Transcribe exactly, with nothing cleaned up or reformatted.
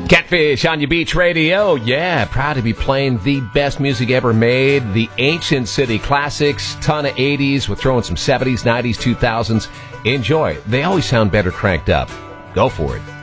Catfish on your beach radio. Yeah, proud to be playing the best music ever made. The Ancient City classics, ton of eighties. We're throwing some seventies, nineties, two thousands. Enjoy. They always sound better cranked up. Go for it.